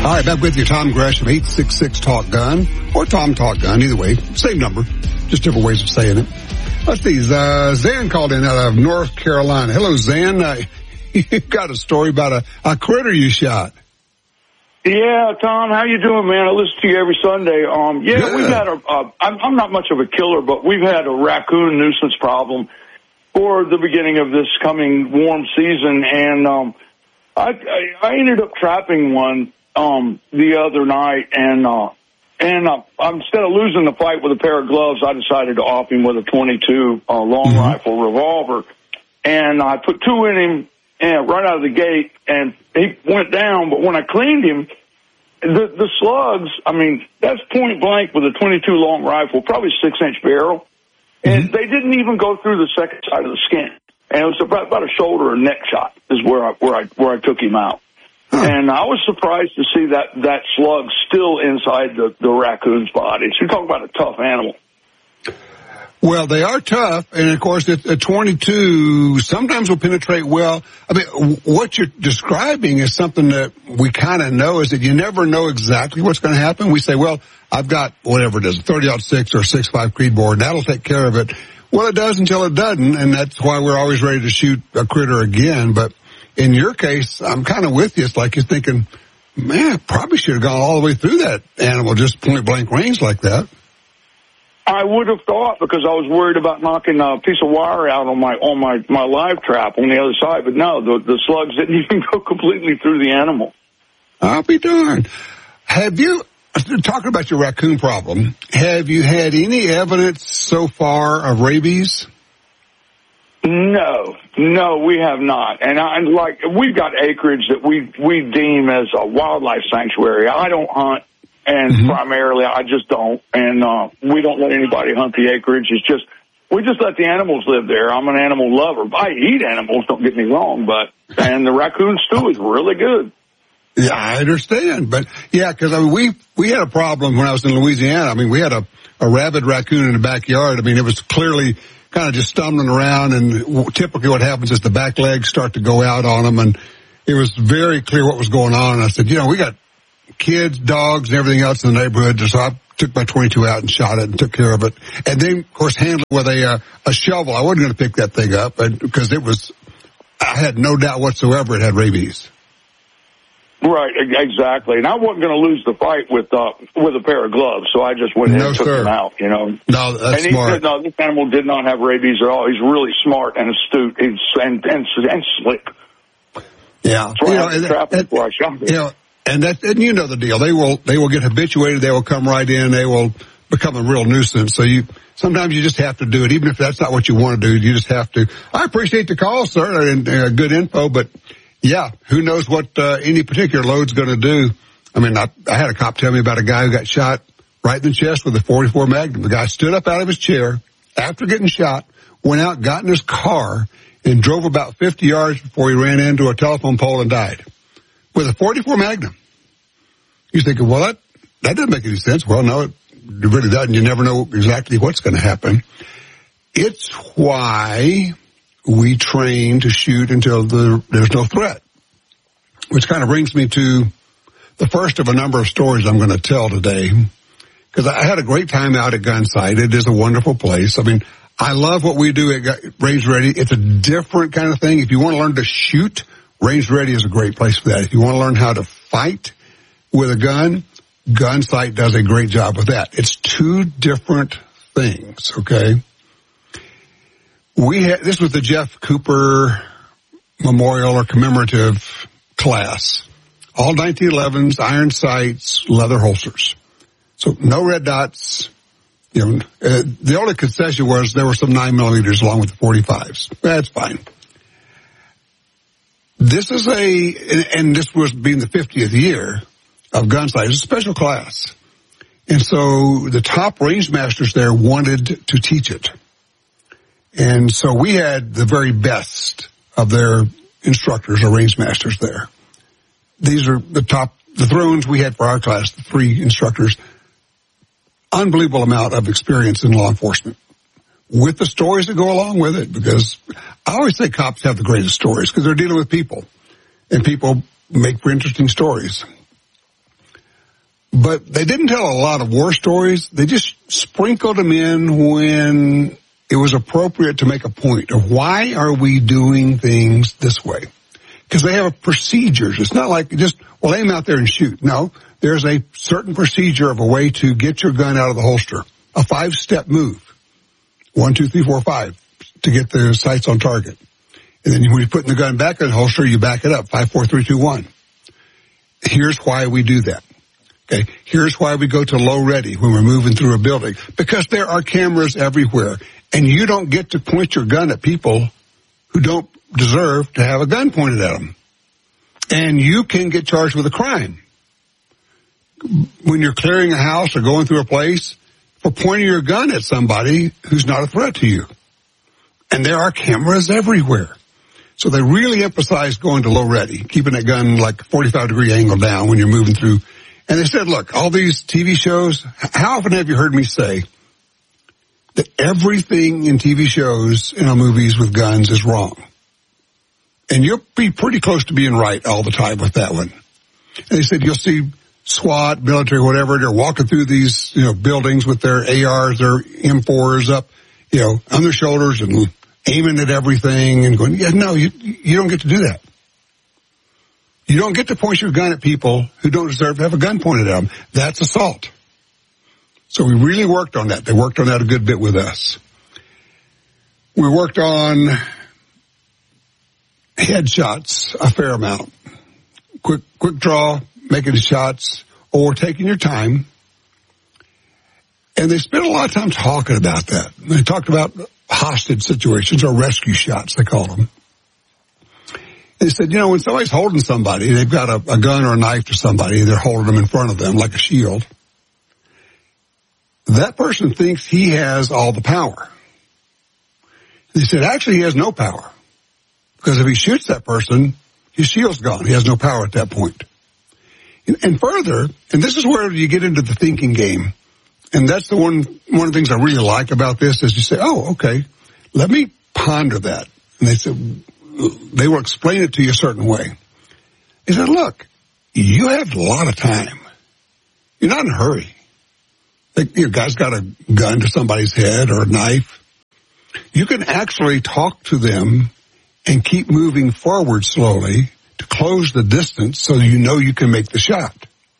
All right, back with you, Tom Gresham, 866-TALK-GUN, or Tom Talk Gun, either way, same number, just different ways of saying it. Let's see, Zan called in out of North Carolina. Hello, Zan. You've got a story about a critter you shot. Yeah, Tom, how you doing, man? I listen to you every Sunday. We've had I'm not much of a killer, but we've had a raccoon nuisance problem for the beginning of this coming warm season, and I ended up trapping one the other night, and instead of losing the fight with a pair of gloves, I decided to off him with a .22 long rifle revolver, and I put 2 in him and right out of the gate, and he went down. But when I cleaned him, the slugs, I mean, that's point blank with a .22 long rifle, probably 6-inch barrel, and they didn't even go through the second side of the skin. And it was about a shoulder or neck shot is where I took him out. And I was surprised to see that slug still inside the raccoon's body. So you're talking about a tough animal. Well, they are tough, and of course, a .22 sometimes will penetrate well. I mean, what you're describing is something that we kind of know, is that you never know exactly what's going to happen. We say, well, I've got whatever it is, a 30-06 or 6.5 Creedmoor, and that'll take care of it. Well, it does until it doesn't, and that's why we're always ready to shoot a critter again. But in your case, I'm kind of with you. It's like you're thinking, man, probably should have gone all the way through that animal, just point-blank range like that. I would have thought, because I was worried about knocking a piece of wire out on my live trap on the other side. But no, the slugs didn't even go completely through the animal. I'll be darned. Have you, talking about your raccoon problem, have you had any evidence so far of rabies? No, we have not. And we've got acreage that we deem as a wildlife sanctuary. I don't hunt. And primarily, I just don't. And we don't let anybody hunt the acreage. We just let the animals live there. I'm an animal lover. I eat animals, don't get me wrong, and the raccoon stew is really good. Yeah, I understand. But, yeah, because, I mean, we had a problem when I was in Louisiana. I mean, we had a rabid raccoon in the backyard. I mean, it was clearly kind of just stumbling around, and typically what happens is the back legs start to go out on them, and it was very clear what was going on. And I said, we got kids, dogs, and everything else in the neighborhood. So I took my .22 out and shot it and took care of it. And then, of course, handled it with a shovel. I wasn't going to pick that thing up because I had no doubt whatsoever it had rabies. Right, exactly. And I wasn't going to lose the fight with a pair of gloves, so I just went in and took him out, No, that's and smart. Said, no, this animal did not have rabies at all. He's really smart and astute and slick. Yeah. That's why I was trapping before I shot him. And you know the deal. They will get habituated. They will come right in. They will become a real nuisance. So sometimes you just have to do it, even if that's not what you want to do. You just have to. I appreciate the call, sir, and good info. But yeah, who knows what any particular load's going to do? I mean, I had a cop tell me about a guy who got shot right in the chest with a .44 Magnum. The guy stood up out of his chair after getting shot, went out, got in his car, and drove about 50 yards before he ran into a telephone pole and died. With a .44 Magnum. You're thinking, well, that doesn't make any sense. Well, no, it really doesn't. You never know exactly what's going to happen. It's why we train to shoot until there's no threat. Which kind of brings me to the first of a number of stories I'm going to tell today. Because I had a great time out at Gunsight. It is a wonderful place. I mean, I love what we do at Range Ready. It's a different kind of thing. If you want to learn to shoot, Range Ready is a great place for that. If you want to learn how to fight with a gun, Gunsight does a great job with that. It's two different things, okay? This was the Jeff Cooper Memorial or commemorative class. All 1911s, iron sights, leather holsters. So no red dots. The only concession was there were some 9mm along with the 45s. That's fine. This is and this was being the 50th year of Gunsight. It's a special class. And so the top range masters there wanted to teach it. And so we had the very best of their instructors or range masters there. These are the thrones we had for our class, the 3 instructors. Unbelievable amount of experience in law enforcement. With the stories that go along with it, because I always say cops have the greatest stories because they're dealing with people, and people make for interesting stories. But they didn't tell a lot of war stories. They just sprinkled them in when it was appropriate to make a point of why are we doing things this way? Because they have procedures. It's not like just, well, aim out there and shoot. No, there's a certain procedure of a way to get your gun out of the holster. A 5-step move. 1, 2, 3, 4, 5 to get the sights on target. And then when you're putting the gun back in the holster, you back it up. 5, 4, 3, 2, 1. Here's why we do that. Okay. Here's why we go to low ready when we're moving through a building. Because there are cameras everywhere. And you don't get to point your gun at people who don't deserve to have a gun pointed at them. And you can get charged with a crime. When you're clearing a house or going through a place, for pointing your gun at somebody who's not a threat to you. And there are cameras everywhere. So they really emphasize going to low ready, keeping that gun like 45-degree angle down when you're moving through. And they said, look, all these TV shows, how often have you heard me say that everything in TV shows and on movies with guns is wrong? And you'll be pretty close to being right all the time with that one. And they said you'll see SWAT, military, whatever, they're walking through these, buildings with their ARs, their M4s up, on their shoulders and aiming at everything and going, no, you don't get to do that. You don't get to point your gun at people who don't deserve to have a gun pointed at them. That's assault. So we really worked on that. They worked on that a good bit with us. We worked on headshots a fair amount. Quick draw, making the shots, or taking your time. And they spent a lot of time talking about that. They talked about hostage situations or rescue shots, they call them. They said, when somebody's holding somebody, they've got a gun or a knife to somebody, they're holding them in front of them like a shield. That person thinks he has all the power. They said, actually, he has no power. Because if he shoots that person, his shield's gone. He has no power at that point. And further, and this is where you get into the thinking game, and that's the one of the things I really like about this is you say, oh, okay, let me ponder that. And they said, they will explain it to you a certain way. They said, look, you have a lot of time. You're not in a hurry. Your guy's got a gun to somebody's head or a knife. You can actually talk to them and keep moving forward slowly to close the distance so you can make the shot.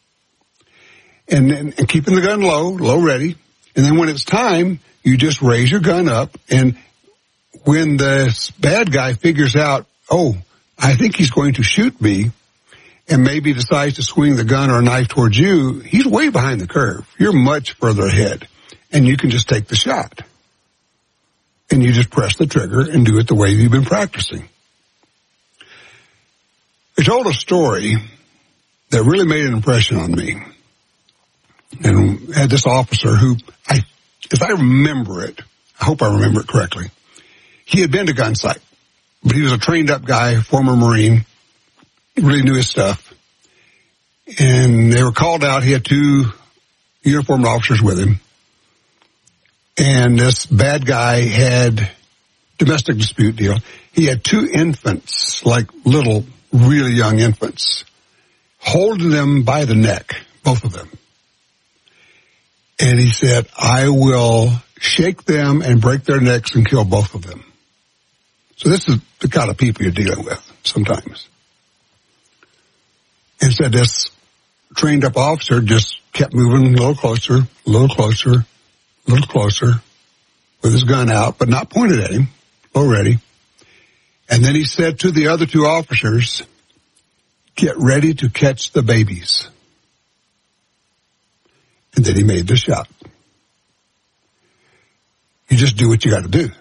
And keeping the gun low ready. And then when it's time, you just raise your gun up. And when the bad guy figures out, oh, I think he's going to shoot me, and maybe decides to swing the gun or a knife towards you, he's way behind the curve. You're much further ahead. And you can just take the shot. And you just press the trigger and do it the way you've been practicing. They told a story that really made an impression on me. And had this officer who, if I remember it, I hope I remember it correctly, he had been to gun sight, but he was a trained up guy, former Marine, really knew his stuff. And they were called out. He had 2 uniformed officers with him. And this bad guy had domestic dispute deal. He had 2 infants, like little, really young infants, holding them by the neck, both of them. And he said, I will shake them and break their necks and kill both of them. So this is the kind of people you're dealing with sometimes. And said this trained up officer just kept moving a little closer, a little closer, a little closer with his gun out, but not pointed at him, low ready. And then he said to the other 2 officers, get ready to catch the babies. And then he made the shot. You just do what you got to do.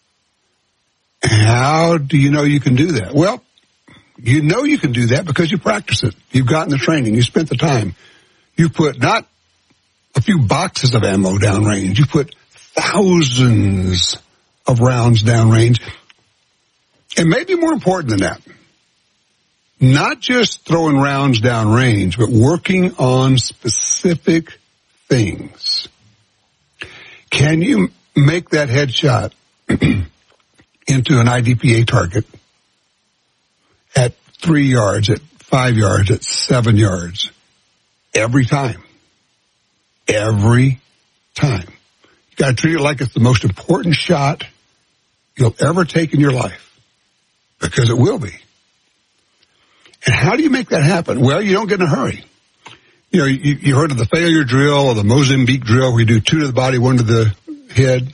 How do you know you can do that? Well, you know you can do that because you practice it. You've gotten the training. You spent the time. You put not a few boxes of ammo downrange. You put thousands of rounds downrange. And maybe more important than that, not just throwing rounds downrange, but working on specific things. Can you make that headshot into an IDPA target at 3 yards, at 5 yards, at 7 yards every time? every time. You got to treat it like it's the most important shot you'll ever take in your life, because it will be. And how do you make that happen? Well, you don't get in a hurry. You know, you heard of the failure drill or the Mozambique drill where you do 2 to the body, 1 to the head.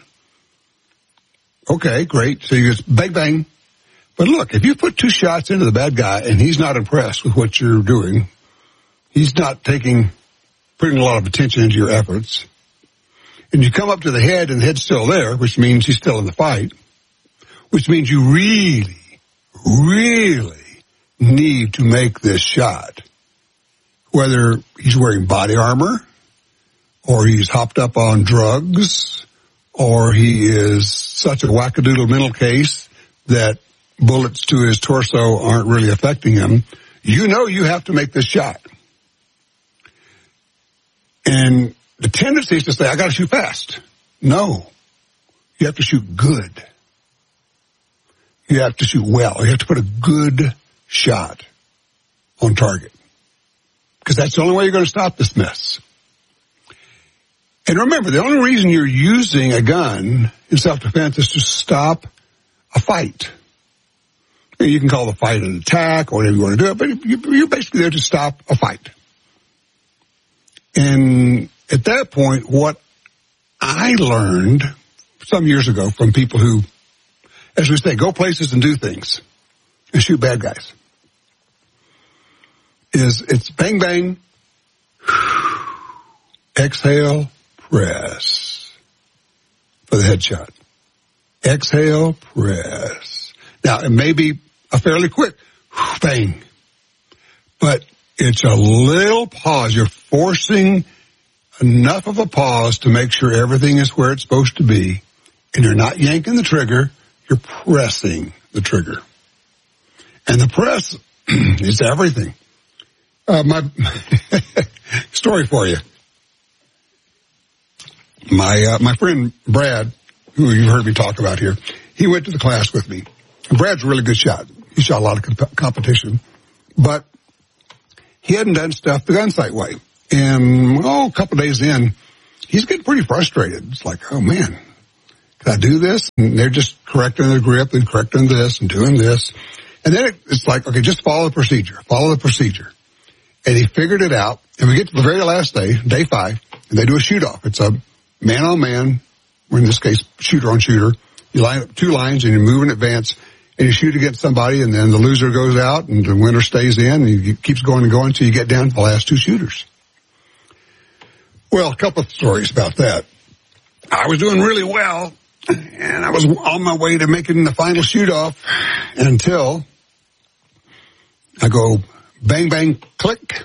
Okay, great. So you just bang, bang. But look, if you put 2 shots into the bad guy and he's not impressed with what you're doing, he's not putting a lot of attention into your efforts, and you come up to the head and the head's still there, which means he's still in the fight, which means you really, really need to make this shot. Whether he's wearing body armor, or he's hopped up on drugs, or he is such a wackadoodle mental case that bullets to his torso aren't really affecting him, you know you have to make this shot. And the tendency is to say, I got to shoot fast. No. You have to shoot good. You have to shoot well. You have to put a good shot on target, because that's the only way you're going to stop this mess. And remember, the only reason you're using a gun in self-defense is to stop a fight. You can call the fight an attack or whatever you want to do it, but you're basically there to stop a fight. And at that point, what I learned some years ago from people who, as we say, go places and do things and shoot bad guys, is it's bang, bang, exhale, press for the headshot. Exhale, press. Now, it may be a fairly quick bang, but it's a little pause. You're forcing enough of a pause to make sure everything is where it's supposed to be, and you're not yanking the trigger, you're pressing the trigger. And the press is everything. My story for you. My friend Brad, who you've heard me talk about here, he went to the class with me. And Brad's a really good shot. He shot a lot of competition, but he hadn't done stuff the gun sight way. And, a couple of days in, he's getting pretty frustrated. It's like, oh man, can I do this? And they're just correcting the grip and correcting this and doing this. And then it's like, okay, just follow the procedure. And he figured it out. And we get to the very last day, day 5, and they do a shoot off. It's a man on man, or in this case, shooter on shooter. You line up 2 lines and you move in advance, and you shoot against somebody, and then the loser goes out and the winner stays in, and he keeps going and going until you get down to the last 2 shooters. Well, a couple of stories about that. I was doing really well, and I was on my way to making the final shoot off until I go bang, bang, click.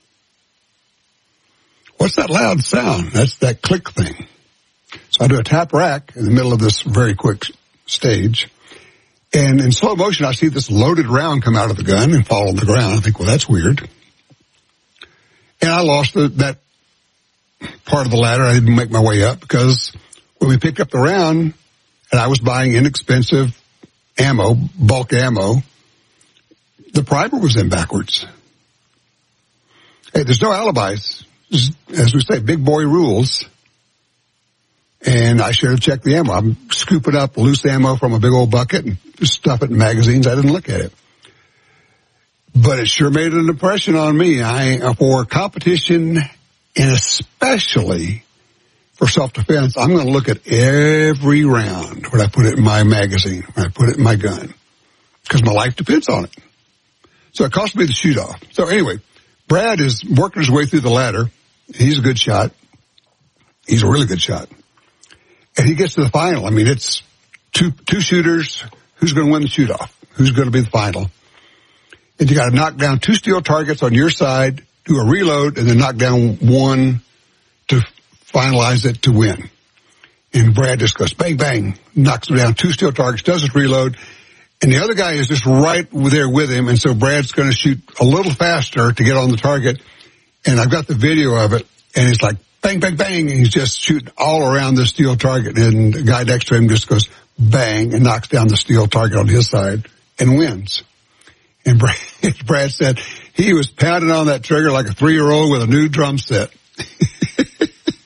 What's that loud sound? That's that click thing. So I do a tap rack in the middle of this very quick stage. And in slow motion, I see this loaded round come out of the gun and fall on the ground. I think, well, that's weird. And I lost that part of the ladder. I didn't make my way up because when we picked up the round, and I was buying inexpensive ammo, bulk ammo, the primer was in backwards. Hey, there's no alibis. As we say, big boy rules. And I should have checked the ammo. I'm scooping up loose ammo from a big old bucket and just stuff it in magazines. I didn't look at it. But it sure made an impression on me. For competition, and especially for self-defense, I'm going to look at every round when I put it in my magazine, when I put it in my gun, because my life depends on it. So it cost me the shoot-off. So anyway, Brad is working his way through the ladder. He's a good shot. He's a really good shot. And he gets to the final. I mean, it's two shooters. Who's going to win the shoot-off? Who's going to be the final? And you got to knock down 2 steel targets on your side, do a reload, and then knock down 1 to finalize it to win. And Brad just goes bang, bang, knocks down 2 steel targets, does his reload, and the other guy is just right there with him, and so Brad's going to shoot a little faster to get on the target. And I've got the video of it, and it's like bang, bang, bang, and he's just shooting all around the steel target, and the guy next to him just goes bang and knocks down the steel target on his side and wins. And Brad said he was pounding on that trigger like a 3-year-old with a new drum set.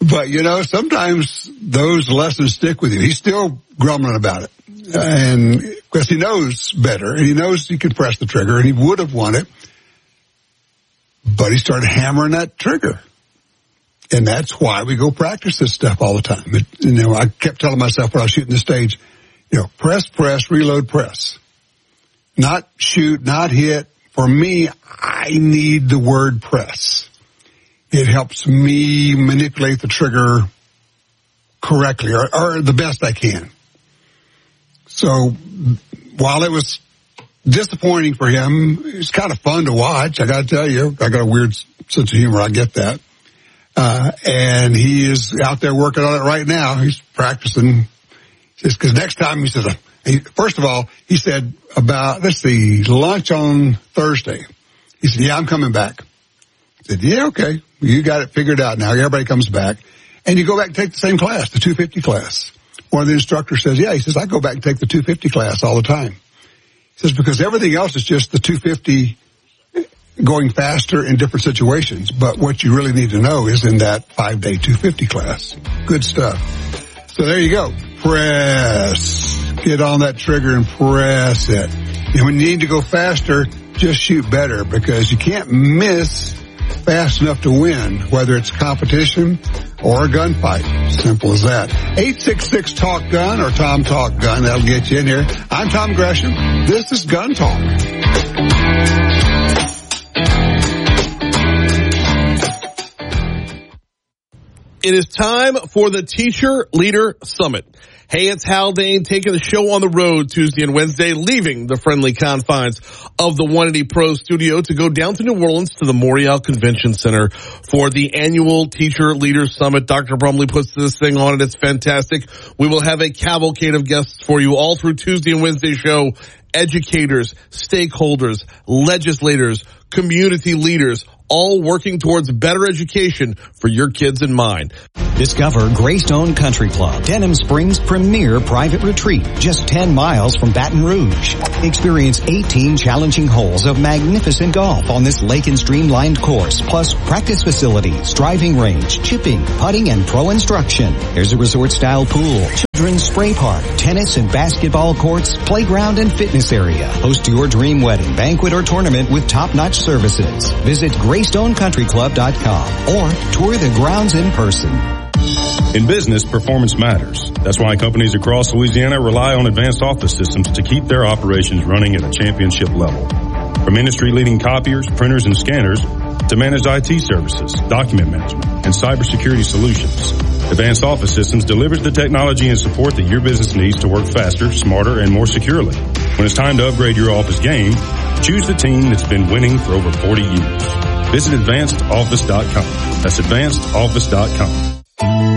But, sometimes those lessons stick with you. He's still grumbling about it. And because he knows better, and he knows he can press the trigger, and he would have won it. But he started hammering that trigger. And that's why we go practice this stuff all the time. I kept telling myself when I was shooting the stage, press, reload, press. Not shoot, not hit. For me, I need the word press. It helps me manipulate the trigger correctly or the best I can. So while it was disappointing for him, it's kind of fun to watch. I got to tell you, I got a weird sense of humor. I get that. And he is out there working on it right now. He's practicing. Just because next time he says, first of all, he said about, lunch on Thursday. He said, yeah, I'm coming back. I said, yeah, okay. You got it figured out now. Everybody comes back. And you go back and take the same class, the 250 class. One of the instructors says, yeah, he says, I go back and take the 250 class all the time. He says, because everything else is just the 250 going faster in different situations. But what you really need to know is in that 5-day 250 class. Good stuff. So there you go. Press. Get on that trigger and press it. And when you need to go faster, just shoot better because you can't miss fast enough to win, whether it's competition or a gunfight. Simple as that. 866-TALK-GUN or Tom Talk Gun. That'll get you in here. I'm Tom Gresham. This is Gun Talk. It is time for the Teacher Leader Summit. Hey, it's Haldane taking the show on the road Tuesday and Wednesday, leaving the friendly confines of the 180 Pro studio to go down to New Orleans to the Morial Convention Center for the annual Teacher Leader Summit. Dr. Brumley puts this thing on and it's fantastic. We will have a cavalcade of guests for you all through Tuesday and Wednesday show. Educators, stakeholders, legislators, community leaders, all working towards better education for your kids in mind. Discover Greystone Country Club, Denham Springs' premier private retreat, just 10 miles from Baton Rouge. Experience 18 challenging holes of magnificent golf on this lake and streamlined course, plus practice facilities, driving range, chipping, putting, and pro instruction. There's a resort-style pool, children's spray park, tennis and basketball courts, playground and fitness area. Host your dream wedding, banquet, or tournament with top-notch services. Visit GreystonCountryClub.com or tour the grounds in person. In business, performance matters. That's why companies across Louisiana rely on Advanced Office Systems to keep their operations running at a championship level. From industry-leading copiers, printers, and scanners to managed IT services, document management, and cybersecurity solutions, Advanced Office Systems delivers the technology and support that your business needs to work faster, smarter, and more securely. When it's time to upgrade your office game, choose the team that's been winning for over 40 years. Visit AdvancedOffice.com. That's AdvancedOffice.com.